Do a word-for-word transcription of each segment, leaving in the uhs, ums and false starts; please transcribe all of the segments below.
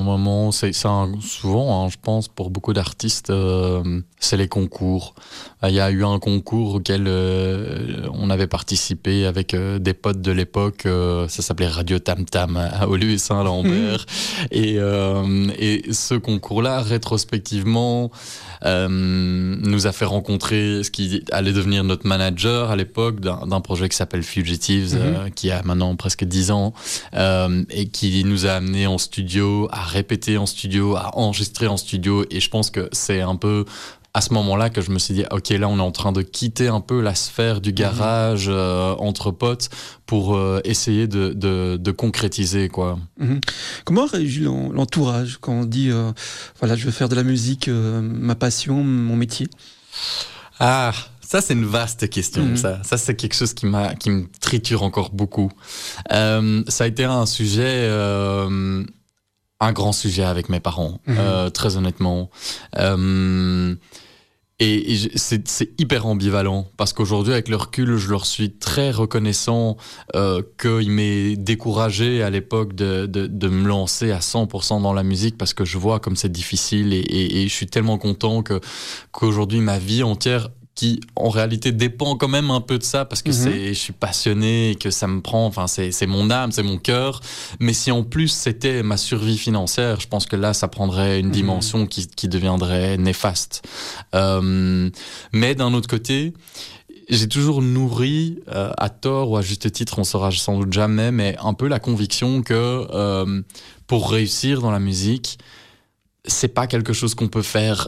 Au moment, c'est, c'est un, souvent, hein, je pense, pour beaucoup d'artistes, euh, c'est les concours. Il y a eu un concours auquel euh, on avait participé avec euh, des potes de l'époque. Euh, ça s'appelait Radio Tam Tam à Woluwe Saint-Lambert. et, euh, et ce concours-là, rétrospectivement, euh, nous a fait rencontrer ce qui allait devenir notre manager à l'époque d'un, d'un projet qui s'appelle Fugitives, mm-hmm. euh, qui a maintenant presque dix ans, euh, et qui nous a amené en studio à répéter en studio, à enregistrer en studio. Et je pense que c'est un peu à ce moment-là que je me suis dit, ok, là on est en train de quitter un peu la sphère du garage mmh. euh, entre potes pour euh, essayer de, de, de concrétiser, quoi. Mmh. Comment réagit l'entourage quand on dit, euh, voilà, je veux faire de la musique, euh, ma passion, mon métier? Ah, ça c'est une vaste question. Mmh. Ça, ça c'est quelque chose qui m'a, qui me triture encore beaucoup. Euh, ça a été un sujet. Euh, Un grand sujet avec mes parents, mmh. euh, très honnêtement. Euh, et et c'est, c'est hyper ambivalent, parce qu'aujourd'hui, avec le recul, je leur suis très reconnaissant euh, qu'ils m'aient découragé à l'époque de, de, de me lancer à cent pour cent dans la musique, parce que je vois comme c'est difficile, et, et, et je suis tellement content que, qu'aujourd'hui, ma vie entière, qui en réalité dépend quand même un peu de ça, parce que mmh. c'est, je suis passionné et que ça me prend, enfin c'est, c'est mon âme, c'est mon cœur. Mais si en plus c'était ma survie financière, je pense que là ça prendrait une mmh. dimension qui, qui deviendrait néfaste. Euh, mais d'un autre côté, j'ai toujours nourri, euh, à tort ou à juste titre, on saura sans doute jamais, mais un peu la conviction que euh, pour réussir dans la musique, c'est pas quelque chose qu'on peut faire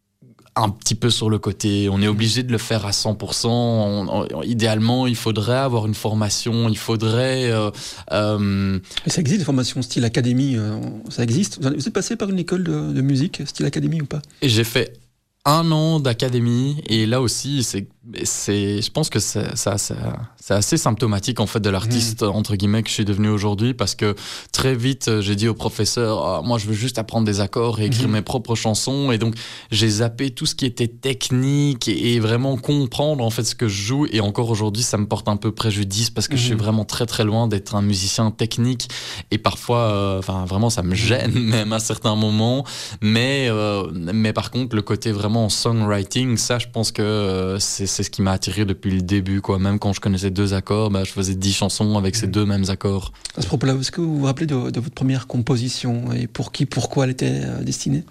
un petit peu sur le côté. On est obligé de le faire à cent pour cent. On, on, idéalement, il faudrait avoir une formation, il faudrait... Euh, euh... Et ça existe, des formations style académie, euh, ça existe. Vous êtes passé par une école de, de musique, style académie ou pas? Et j'ai fait un an d'académie, et là aussi, c'est, c'est, je pense que c'est, ça, ça, c'est assez symptomatique en fait de l'artiste mmh. entre guillemets que je suis devenu aujourd'hui, parce que très vite j'ai dit au professeur, oh, moi je veux juste apprendre des accords et écrire mmh. mes propres chansons, et donc j'ai zappé tout ce qui était technique et, et vraiment comprendre en fait ce que je joue. Et encore aujourd'hui, ça me porte un peu préjudice, parce que mmh. je suis vraiment très très loin d'être un musicien technique, et parfois, enfin euh, vraiment, ça me gêne même à certains moments. Mais euh, mais par contre, le côté vraiment en songwriting, ça je pense que euh, c'est, c'est ce qui m'a attiré depuis le début, quoi. Même quand je connaissais deux accords, bah, je faisais dix chansons avec mmh. ces deux mêmes accords. À ce propos-là, est-ce que vous vous rappelez de, de votre première composition, et pour qui, pourquoi elle était euh, destinée?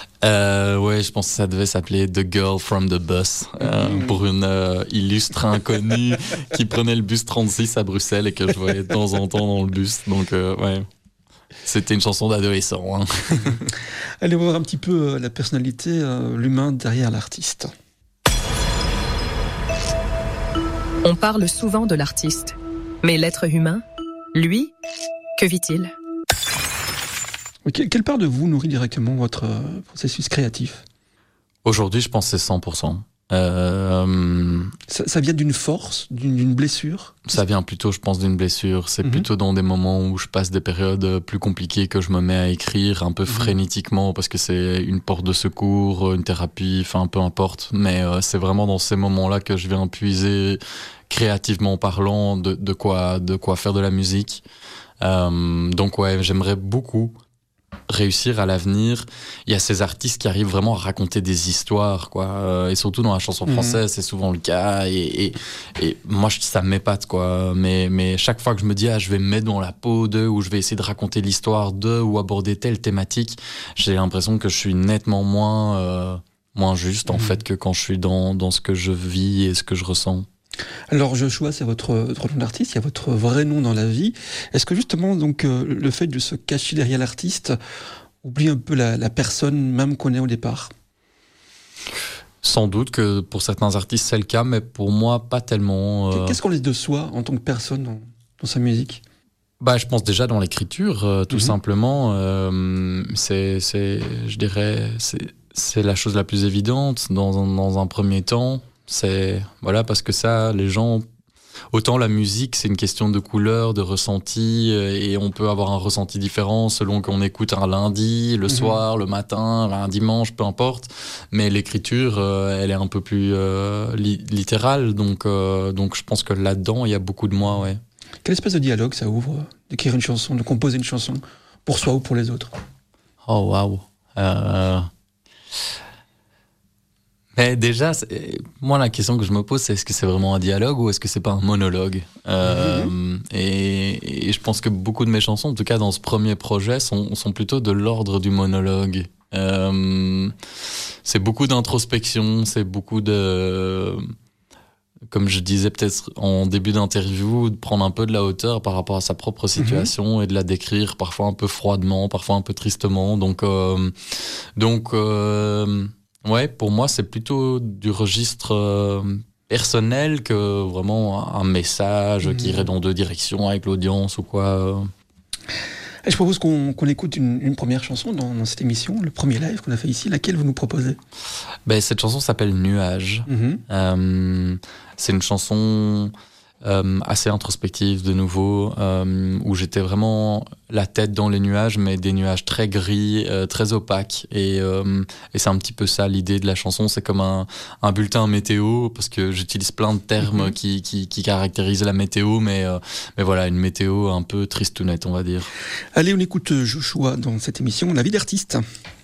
Euh, ouais, je pense que ça devait s'appeler The Girl from the Bus, euh, mmh. pour une euh, illustre inconnue qui prenait le bus trente-six à Bruxelles et que je voyais de temps en temps dans le bus. Donc euh, ouais, c'était une chanson d'adolescent. Hein. Allez voir un petit peu euh, la personnalité, euh, l'humain derrière l'artiste. On parle souvent de l'artiste, mais l'être humain, lui, que vit-il? Quelle part de vous nourrit directement votre euh, processus créatif? Aujourd'hui, je pense que c'est cent pour cent. Euh, ça, ça vient d'une force, d'une, d'une blessure? Ça vient plutôt, je pense, d'une blessure. C'est mm-hmm. plutôt dans des moments où je passe des périodes plus compliquées que je me mets à écrire un peu mm-hmm. frénétiquement, parce que c'est une porte de secours, une thérapie, enfin peu importe. Mais euh, c'est vraiment dans ces moments-là que je viens puiser, créativement parlant, de, de quoi, de quoi faire de la musique. Euh, donc ouais, j'aimerais beaucoup réussir à l'avenir. Il y a ces artistes qui arrivent vraiment à raconter des histoires, quoi. Euh, et surtout dans la chanson française, mmh. c'est souvent le cas. Et, et, et moi, je, ça m'épate, quoi. Mais, mais chaque fois que je me dis, ah, je vais me mettre dans la peau d'eux, ou je vais essayer de raconter l'histoire d'eux, ou aborder telle thématique, j'ai l'impression que je suis nettement moins, euh, moins juste, en mmh. fait, que quand je suis dans, dans ce que je vis et ce que je ressens. Alors Joshua, c'est votre, votre nom d'artiste, il y a votre vrai nom dans la vie. Est-ce que justement donc euh, le fait de se cacher derrière l'artiste oublie un peu la, la personne même qu'on est au départ? Sans doute que pour certains artistes c'est le cas, mais pour moi pas tellement. Euh... Qu'est-ce qu'on laisse de soi en tant que personne dans, dans sa musique? Bah, je pense déjà dans l'écriture, euh, tout mm-hmm. simplement. Euh, c'est, c'est, je dirais, c'est, c'est la chose la plus évidente dans un, dans un premier temps. C'est, voilà, parce que ça, les gens, autant la musique, c'est une question de couleur, de ressenti, et on peut avoir un ressenti différent selon qu'on écoute un lundi, le mmh. soir, le matin, un dimanche, peu importe. Mais l'écriture, euh, elle est un peu plus euh, li- littérale, donc, euh, donc je pense que là-dedans, il y a beaucoup de moi, ouais. Quelle espèce de dialogue ça ouvre, d'écrire une chanson, de composer une chanson, pour soi ou pour les autres? Oh, waouh. Euh... Mais déjà, moi, la question que je me pose, c'est est-ce que c'est vraiment un dialogue ou est-ce que c'est pas un monologue? euh, mm-hmm. et, et je pense que beaucoup de mes chansons, en tout cas dans ce premier projet, sont, sont plutôt de l'ordre du monologue. Euh, c'est beaucoup d'introspection, c'est beaucoup de... Comme je disais peut-être en début d'interview, de prendre un peu de la hauteur par rapport à sa propre situation mmh. et de la décrire parfois un peu froidement, parfois un peu tristement. Donc, euh, donc euh, ouais, pour moi, c'est plutôt du registre euh, personnel que vraiment un message mmh. qui irait dans deux directions avec l'audience ou quoi. Et je propose qu'on, qu'on écoute une, une première chanson dans, dans cette émission, le premier live qu'on a fait ici. Laquelle vous nous proposez? Ben, cette chanson s'appelle Nuages. Mmh. Euh, c'est une chanson euh, assez introspective de nouveau, euh, où j'étais vraiment la tête dans les nuages, mais des nuages très gris, euh, très opaques. Et, euh, et c'est un petit peu ça l'idée de la chanson. C'est comme un, un bulletin météo, parce que j'utilise plein de termes mmh. qui, qui, qui caractérisent la météo, mais, euh, mais voilà, une météo un peu tristounette, on va dire. Allez, on écoute Joshua dans cette émission La vie d'artiste.